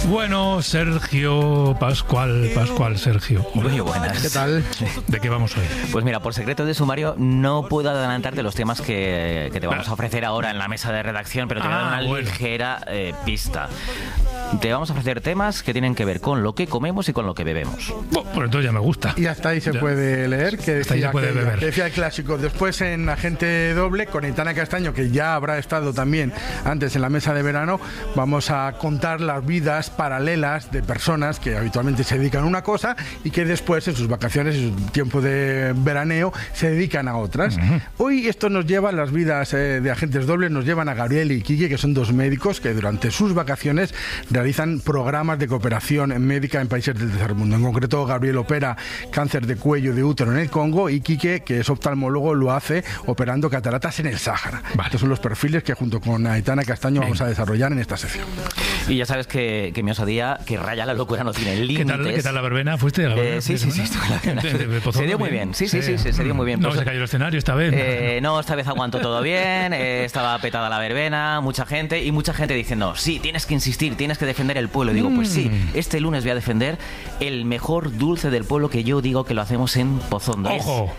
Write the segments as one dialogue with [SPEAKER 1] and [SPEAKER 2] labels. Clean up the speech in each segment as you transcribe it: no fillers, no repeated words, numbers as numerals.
[SPEAKER 1] Bueno, Sergio Pascual, Sergio.
[SPEAKER 2] Muy buenas.
[SPEAKER 3] ¿Qué tal?
[SPEAKER 1] ¿De qué vamos hoy?
[SPEAKER 2] Pues mira, por secreto de sumario no puedo adelantarte los temas que te vamos a ofrecer ahora en la mesa de redacción, pero te voy a dar una ligera pista. Te vamos a ofrecer temas que tienen que ver con lo que comemos y con lo que bebemos.
[SPEAKER 1] Pues entonces ya me gusta.
[SPEAKER 3] Y hasta ahí se puede leer, que
[SPEAKER 1] hasta ahí se puede beber.
[SPEAKER 3] Que decía el clásico. Después en Agente Doble, con Aitana Castaño, que ya habrá estado también antes en la mesa de verano, vamos a contar las vidas paralelas de personas que habitualmente se dedican a una cosa y que después en sus vacaciones, en su tiempo de veraneo, se dedican a otras. Hoy esto nos lleva, las vidas de Agentes Dobles nos llevan a Gabriel y Quique, que son dos médicos que durante sus vacaciones realizan programas de cooperación médica en países del tercer mundo. En concreto, Gabriel opera cáncer de cuello de útero en el Congo y Quique, que es oftalmólogo, lo hace operando cataratas en el Sáhara. Estos son los perfiles que junto con Aitana Castaño vamos a desarrollar en esta sección.
[SPEAKER 2] Y ya sabes que mi osadía, que raya la locura, no tiene límites.
[SPEAKER 1] ¿Qué tal la verbena? ¿Fuiste a la verbena?
[SPEAKER 2] Sí, estuve en la verbena. Se dio muy bien. Sí, se dio muy bien.
[SPEAKER 1] No se cayó el escenario esta vez.
[SPEAKER 2] No, esta vez aguantó todo bien. Estaba petada la verbena, mucha gente diciendo, sí, tienes que insistir, tienes que defender el pueblo. Digo, pues sí, este lunes voy a defender el mejor dulce del pueblo, que yo digo que lo hacemos en Pozondo.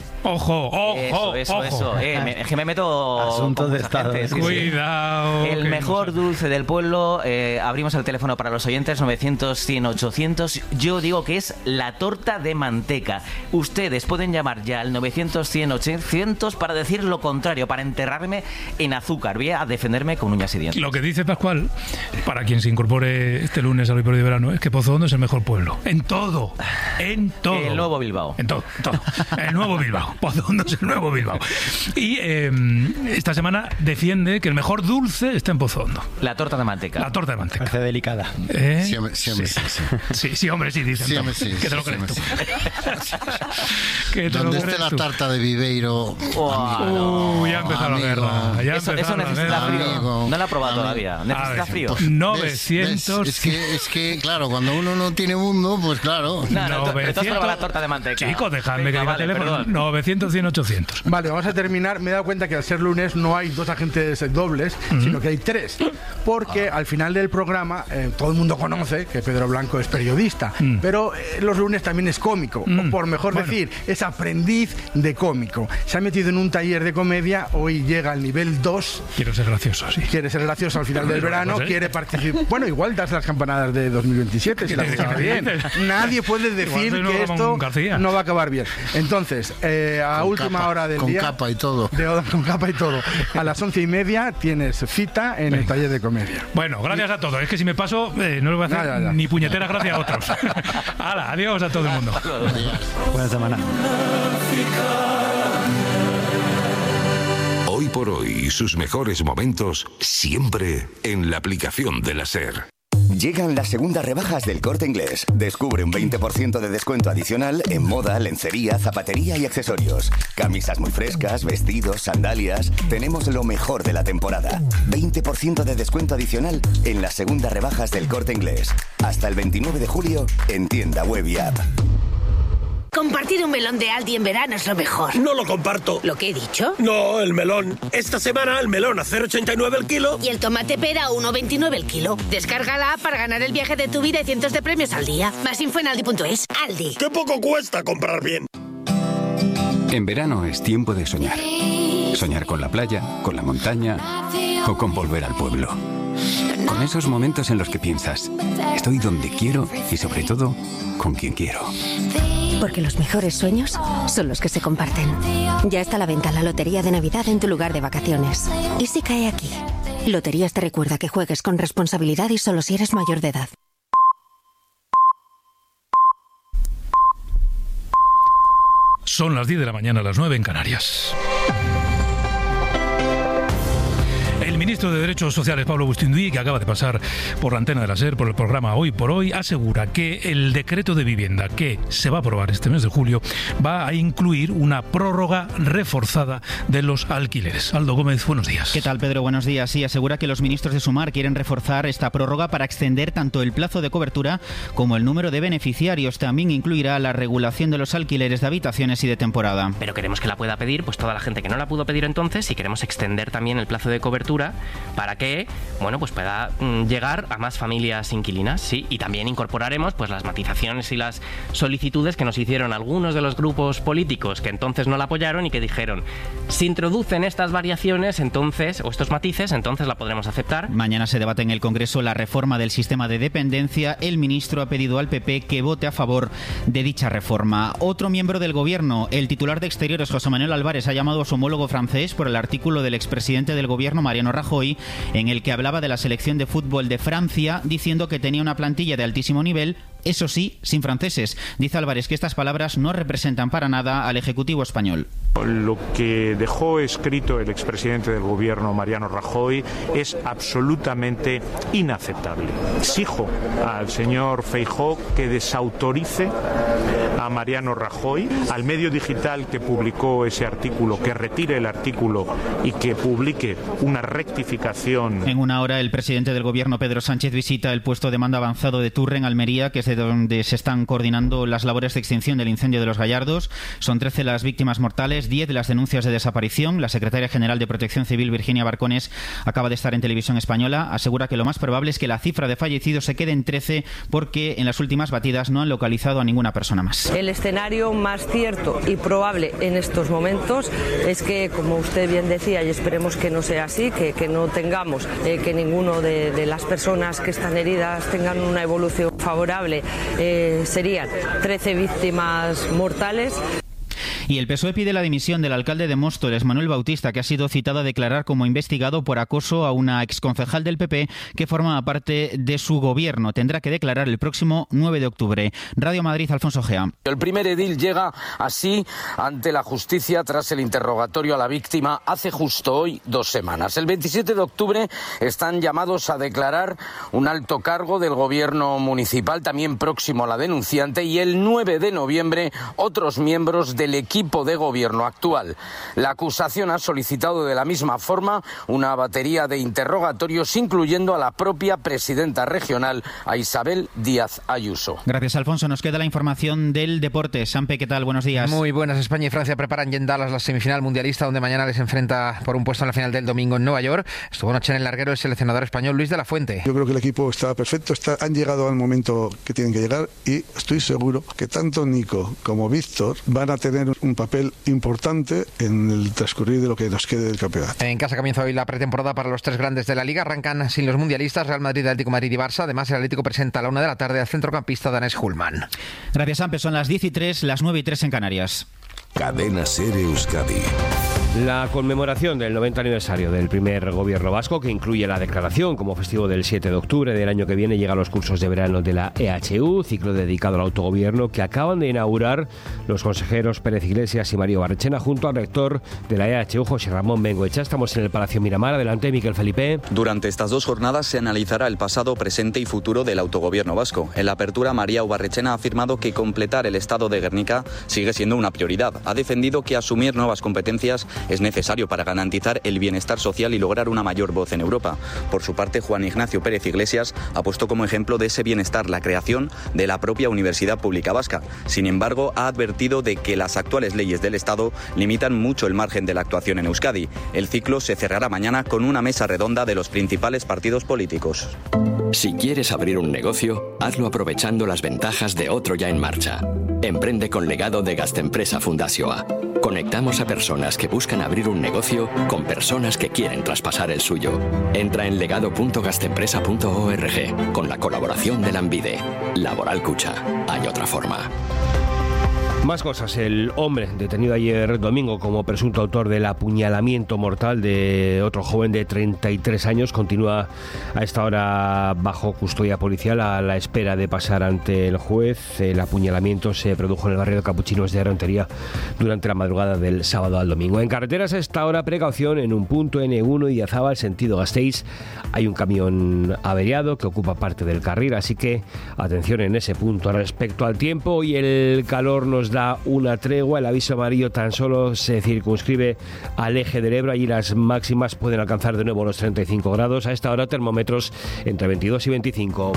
[SPEAKER 1] Ojo.
[SPEAKER 2] Eso. Es que me meto
[SPEAKER 4] asuntos de estado.
[SPEAKER 1] Cuidado.
[SPEAKER 2] El mejor dulce del pueblo. Abrimos el teléfono para los oyentes, 900-100-800. Yo digo que es la torta de manteca. Ustedes pueden llamar ya al 900-100-800 para decir lo contrario, para enterrarme en azúcar. Voy a defenderme con uñas y dientes.
[SPEAKER 1] Lo que dice Pascual, para quien se incorpore este lunes al Hoy por Hoy de Verano, es que Pozondo es el mejor pueblo. En todo.
[SPEAKER 2] El nuevo Bilbao.
[SPEAKER 1] En todo. El nuevo Bilbao. Pozondo es el nuevo Bilbao. Y esta semana defiende que el mejor dulce está en Pozondo.
[SPEAKER 2] La torta de manteca.
[SPEAKER 4] Parece delicada.
[SPEAKER 5] Sí, hombre,
[SPEAKER 1] Sí, dicen.
[SPEAKER 5] Sí, hombre, sí.
[SPEAKER 1] ¿Qué te lo crees tú?
[SPEAKER 5] Donde esté la tarta de Viveiro.
[SPEAKER 1] Ya ha empezado la guerra.
[SPEAKER 2] Eso necesita frío. No la he probado todavía. Necesita frío.
[SPEAKER 1] 900.
[SPEAKER 5] Es que, claro, cuando uno no tiene mundo, pues claro.
[SPEAKER 2] Entonces prueba la torta de manteca.
[SPEAKER 1] Chicos, dejadme que diga teléfono. 900-100-800.
[SPEAKER 3] Vale, vamos a terminar. Me he dado cuenta que al ser lunes no hay dos agentes dobles, sino que hay tres. Porque al final del programa todo el mundo conoce que Pedro Blanco es periodista, pero los lunes también es cómico, o por mejor decir, es aprendiz de cómico. Se ha metido en un taller de comedia, hoy llega al nivel 2.
[SPEAKER 1] Quiero ser gracioso, sí.
[SPEAKER 3] Quiere ser gracioso al final del verano, quiere participar. Bueno, igual das las campanadas de 2027, si la cosa va bien. Nadie puede decir que esto no va a acabar bien. Entonces, a última hora del día...
[SPEAKER 5] Con capa y todo.
[SPEAKER 3] Con capa y todo. A las 11:30 tienes cita en el taller de comedia.
[SPEAKER 1] Bueno, gracias a todos. Es que si me paso, no les voy a hacer ni puñeteras gracias a otros. Hala, adiós a todo el mundo.
[SPEAKER 4] Buena semana.
[SPEAKER 6] Hoy por hoy, sus mejores momentos siempre en la aplicación de la SER.
[SPEAKER 7] Llegan las segundas rebajas del Corte Inglés. Descubre un 20% de descuento adicional en moda, lencería, zapatería y accesorios. Camisas muy frescas, vestidos, sandalias. Tenemos lo mejor de la temporada. 20% de descuento adicional en las segundas rebajas del Corte Inglés. Hasta el 29 de julio en tienda web y app.
[SPEAKER 8] Compartir un melón de Aldi en verano es lo mejor.
[SPEAKER 9] No lo comparto.
[SPEAKER 8] ¿Lo que he dicho?
[SPEAKER 9] No, el melón. Esta semana el melón a 0,89 el kilo.
[SPEAKER 8] Y el tomate pera a 1,29 el kilo. Descarga la app para ganar el viaje de tu vida y cientos de premios al día. Más info en aldi.es. Aldi.
[SPEAKER 9] ¡Qué poco cuesta comprar bien!
[SPEAKER 10] En verano es tiempo de soñar. Soñar con la playa, con la montaña o con volver al pueblo. Con esos momentos en los que piensas, estoy donde quiero y sobre todo, con quien quiero.
[SPEAKER 11] Porque los mejores sueños son los que se comparten. Ya está a la venta la Lotería de Navidad en tu lugar de vacaciones. ¿Y si cae aquí? Loterías te recuerda que juegues con responsabilidad y solo si eres mayor de edad.
[SPEAKER 1] Son las 10 de la mañana, las 9 en Canarias. El ministro de Derechos Sociales, Pablo Bustinduy, que acaba de pasar por la antena de la SER, por el programa Hoy por Hoy, asegura que el decreto de vivienda que se va a aprobar este mes de julio va a incluir una prórroga reforzada de los alquileres. Aldo Gómez, buenos días.
[SPEAKER 12] ¿Qué tal, Pedro? Buenos días. Sí, asegura que los ministros de Sumar quieren reforzar esta prórroga para extender tanto el plazo de cobertura como el número de beneficiarios. También incluirá la regulación de los alquileres de habitaciones y de temporada.
[SPEAKER 13] Pero queremos que la pueda pedir pues toda la gente que no la pudo pedir entonces, y queremos extender también el plazo de cobertura vivienda para que, bueno, pues pueda llegar a más familias inquilinas, sí, y también incorporaremos pues las matizaciones y las solicitudes que nos hicieron algunos de los grupos políticos que entonces no la apoyaron y que dijeron, si introducen estas variaciones entonces, o estos matices, entonces la podremos aceptar.
[SPEAKER 12] Mañana se debate en el Congreso la reforma del sistema de dependencia. El ministro ha pedido al PP que vote a favor de dicha reforma. Otro miembro del gobierno, el titular de Exteriores, José Manuel Álvarez, ha llamado a su homólogo francés por el artículo del expresidente del gobierno, Mariano Rajoy, en el que hablaba de la selección de fútbol de Francia, diciendo que tenía una plantilla de altísimo nivel, eso sí, sin franceses. Dice Álvarez que estas palabras no representan para nada al Ejecutivo español.
[SPEAKER 14] Lo que dejó escrito el expresidente del gobierno, Mariano Rajoy, es absolutamente inaceptable. Exijo al señor Feijóo que desautorice a Mariano Rajoy, al medio digital que publicó ese artículo, que retire el artículo y que publique una rectificación.
[SPEAKER 12] En una hora, el presidente del gobierno, Pedro Sánchez, visita el puesto de mando avanzado de Turren, Almería, que es de donde se están coordinando las labores de extinción del incendio de Los Gallardos. Son 13 las víctimas mortales, 10 de las denuncias de desaparición. La secretaria general de Protección Civil, Virginia Barcones, acaba de estar en Televisión Española. Asegura que lo más probable es que la cifra de fallecidos se quede en 13 porque en las últimas batidas no han localizado a ninguna persona más.
[SPEAKER 15] El escenario más cierto y probable en estos momentos es que, como usted bien decía, y esperemos que no sea así, que no tengamos que ninguno de las personas que están heridas tengan una evolución favorable, serían 13 víctimas mortales.
[SPEAKER 12] Y el PSOE pide la dimisión del alcalde de Móstoles, Manuel Bautista, que ha sido citado a declarar como investigado por acoso a una exconcejal del PP que forma parte de su gobierno. Tendrá que declarar el próximo 9 de octubre. Radio Madrid, Alfonso Gea.
[SPEAKER 16] El primer edil llega así ante la justicia tras el interrogatorio a la víctima hace justo hoy 2 semanas. El 27 de octubre están llamados a declarar un alto cargo del gobierno municipal, también próximo a la denunciante, y el 9 de noviembre otros miembros del equipo de gobierno actual. La acusación ha solicitado de la misma forma una batería de interrogatorios, incluyendo a la propia presidenta regional, a Isabel Díaz Ayuso.
[SPEAKER 12] Gracias, Alfonso. Nos queda la información del deporte. Sampe, ¿qué tal? Buenos días.
[SPEAKER 17] Muy buenas. España y Francia preparan ya en Dallas la semifinal mundialista, donde mañana les enfrenta por un puesto en la final del domingo en Nueva York. Estuvo anoche en el larguero el seleccionador español Luis de la Fuente.
[SPEAKER 18] Yo creo que el equipo está perfecto, han llegado al momento que tienen que llegar y estoy seguro que tanto Nico como Víctor van a tener un papel importante en el transcurrir de lo que nos quede del campeonato.
[SPEAKER 17] En casa comienza hoy la pretemporada para los 3 grandes de la Liga. Arrancan sin los mundialistas Real Madrid, Atlético de Madrid y Barça. Además, el Atlético presenta a la 1 de la tarde al centrocampista danés Hulman.
[SPEAKER 12] Gracias, Sampe. Son las 10:03, las 9:03 en Canarias.
[SPEAKER 6] Cadena SER Euskadi.
[SPEAKER 19] La conmemoración del 90 aniversario del primer gobierno vasco, que incluye la declaración como festivo del 7 de octubre del año que viene, llega a los cursos de verano de la EHU, ciclo dedicado al autogobierno que acaban de inaugurar los consejeros Pérez Iglesias y Mario Barrechena junto al rector de la EHU, José Ramón Bengoechea. Estamos en el Palacio Miramar. Adelante, Miquel Felipe.
[SPEAKER 20] Durante estas 2 jornadas se analizará el pasado, presente y futuro del autogobierno vasco. En la apertura, María Barrechena ha afirmado que completar el Estado de Gernika sigue siendo una prioridad. Ha defendido que asumir nuevas competencias es necesario para garantizar el bienestar social y lograr una mayor voz en Europa. Por su parte, Juan Ignacio Pérez Iglesias ha puesto como ejemplo de ese bienestar la creación de la propia Universidad Pública Vasca. Sin embargo, ha advertido de que las actuales leyes del Estado limitan mucho el margen de la actuación en Euskadi. El ciclo se cerrará mañana con una mesa redonda de los principales partidos políticos.
[SPEAKER 21] Si quieres abrir un negocio, hazlo aprovechando las ventajas de otro ya en marcha. Emprende con legado de Gastempresa Fundazioa. Conectamos a personas que buscan abrir un negocio con personas que quieren traspasar el suyo. Entra en legado.gastempresa.org con la colaboración de Lanbide. Laboral Cucha. Hay otra forma.
[SPEAKER 19] Más cosas. El hombre detenido ayer domingo como presunto autor del apuñalamiento mortal de otro joven de 33 años continúa a esta hora bajo custodia policial a la espera de pasar ante el juez. El apuñalamiento se produjo en el barrio de Capuchinos de Rentería durante la madrugada del sábado al domingo. En carreteras a esta hora, precaución en un punto N1 y Azabal sentido Gasteiz. Hay un camión averiado que ocupa parte del carril, así que atención en ese punto. Respecto al tiempo, hoy el calor nos da una tregua. El aviso amarillo tan solo se circunscribe al eje del Ebro. Allí las máximas pueden alcanzar de nuevo los 35 grados. A esta hora termómetros entre 22 y 25.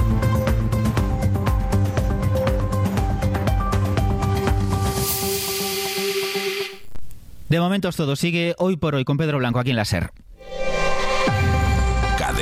[SPEAKER 12] De momento es todo. Sigue Hoy por Hoy con Pedro Blanco aquí en la SER.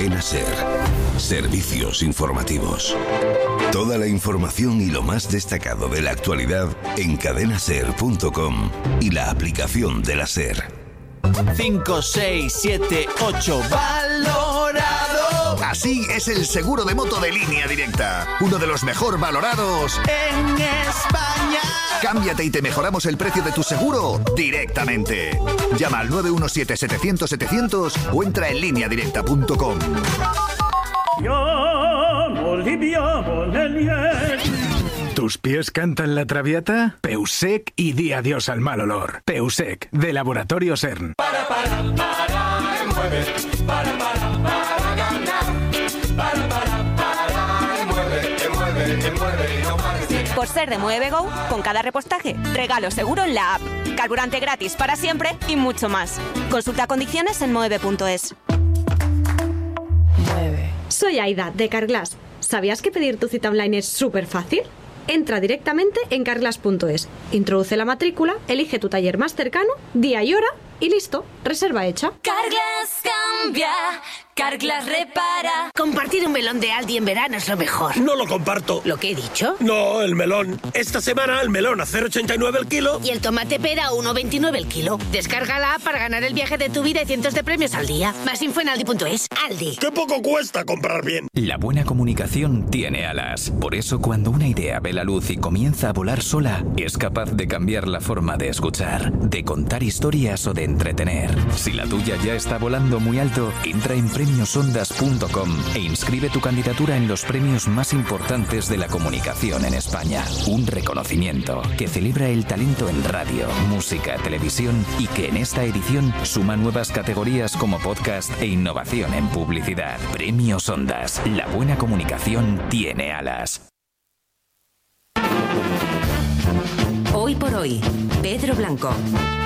[SPEAKER 6] Cadena SER. Servicios informativos. Toda la información y lo más destacado de la actualidad en cadenaser.com y la aplicación de la SER.
[SPEAKER 2] 5, 6, 7, 8, valorado.
[SPEAKER 22] Así es el seguro de moto de Línea Directa. Uno de los mejor valorados
[SPEAKER 2] en España.
[SPEAKER 22] Cámbiate y te mejoramos el precio de tu seguro directamente. Llama al 917-700-700 o entra en lineadirecta.com.
[SPEAKER 23] ¿Tus pies cantan la traviata? Peusec y di adiós al mal olor. Peusec, de Laboratorio CERN.
[SPEAKER 2] Mueve, para ganar. Mueve, no pares.
[SPEAKER 24] Por ser de Mueve Go, con cada repostaje, regalo seguro en la app. Carburante gratis para siempre y mucho más. Consulta condiciones en moeve.es.
[SPEAKER 25] Soy Aida, de Carglass. ¿Sabías que pedir tu cita online es súper fácil? Entra directamente en carglass.es, introduce la matrícula, elige tu taller más cercano, día y hora y listo, reserva hecha.
[SPEAKER 8] Carglass cambia, Carglass repara. Compartir un melón de Aldi en verano es lo mejor.
[SPEAKER 9] No lo comparto.
[SPEAKER 8] ¿Lo que he dicho?
[SPEAKER 9] No, el melón. Esta semana el melón a 0,89 el kilo.
[SPEAKER 8] Y el tomate pera a 1,29 el kilo. Descarga la app para ganar el viaje de tu vida y cientos de premios al día. Más info en aldi.es. Aldi.
[SPEAKER 9] ¡Qué poco cuesta comprar bien!
[SPEAKER 26] La buena comunicación tiene alas. Por eso cuando una idea ve la luz y comienza a volar sola, es capaz de cambiar la forma de escuchar, de contar historias o de entretener. Si la tuya ya está volando muy alto, entra en premiosondas.com e inscribe tu candidatura en los premios más importantes de la comunicación en España. Un reconocimiento que celebra el talento en radio, música, televisión y que en esta edición suma nuevas categorías como podcast e innovación en publicidad. Premios Ondas. La buena comunicación tiene alas.
[SPEAKER 27] Hoy por hoy, Pedro Blanco.